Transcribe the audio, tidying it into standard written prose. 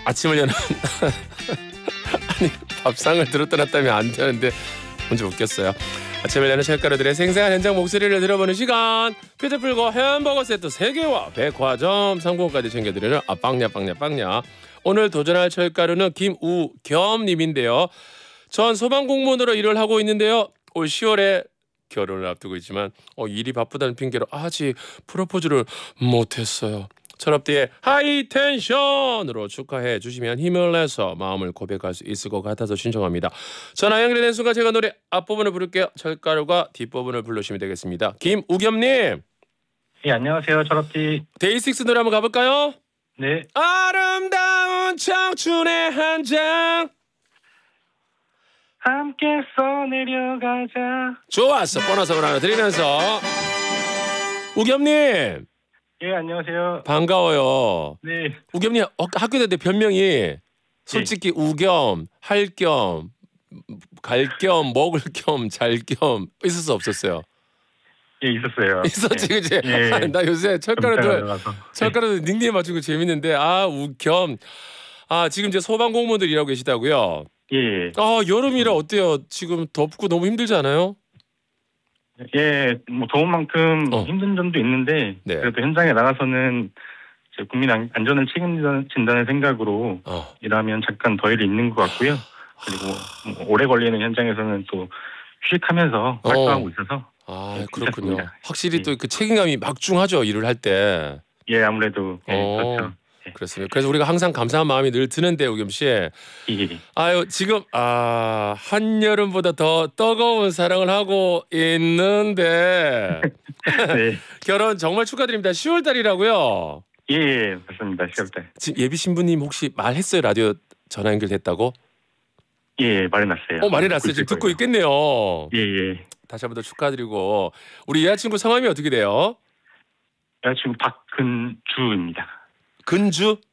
아침을 여는 아니 밥상을 들었다 놨다면 안 되는데 먼저 웃겼어요. 아침을 여는 철가루들의 생생한 현장 목소리를 들어보는 시간. 퀴즈 풀고 햄버거 세트 3개와 백화점 상품까지 챙겨드리는 빵야. 오늘 도전할 철가루는 김우겸님인데요. 전 소방공무원으로 일을 하고 있는데요. 올 10월에 결혼을 앞두고 있지만 일이 바쁘다는 핑계로 아직 프로포즈를 못했어요. 철업디의 하이텐션으로 축하해 주시면 힘을 내서 마음을 고백할 수 있을 것 같아서 신청합니다. 전화 연결된 순간 제가 노래 앞부분을 부를게요. 철가루가 뒷부분을 부르시면 되겠습니다. 김우겸님. 예, 안녕하세요. 철업디. 데이식스 노래 한번 가볼까요? 네. 아름다운 청춘의 한 장 함께 써내려가자. 좋았어. 보너스를 하나 드리면서 우겸님. 예, 안녕하세요. 반가워요. 네. 우겸님 학교 다닐 때 별명이 솔직히 우겸, 할 겸, 갈 겸, 먹을 겸, 잘 겸 있을 수 없었어요? 예, 있었어요. 있었지, 예. 그치? 예. 나 요새 철가루들 닉네임 맞추고 재밌는데 우겸. 지금 이제 소방공무원들 일하고 계시다고요? 예. 여름이라 어때요? 지금 덥고 너무 힘들지 않아요? 예, 뭐 더운 만큼 힘든 점도 있는데 네. 그래도 현장에 나가서는 국민 안전을 책임진다는 생각으로 일하면 잠깐 더 일이 있는 것 같고요. 그리고 뭐 오래 걸리는 현장에서는 또 휴식하면서 활동하고 있어서 그렇군요. 괜찮습니다. 확실히 또 그 책임감이 막중하죠, 일을 할 때. 예, 아무래도 그렇죠. 그렇습니다. 그래서 우리가 항상 감사한 마음이 늘 드는데 우겸 씨. 지금 한여름보다 더 뜨거운 사랑을 하고 있는데 네. 결혼 정말 축하드립니다. 10월 달이라고요? 예, 맞습니다. 10월 달. 지금 예비 신부님 혹시 말했어요? 라디오 전화 연결됐다고? 예, 말해놨어요. 말해놨어요. 지금 듣고 있겠네요. 예. 다시 한번 더 축하드리고 우리 여자친구 성함이 어떻게 돼요? 여자친구 박근주입니다. 근주?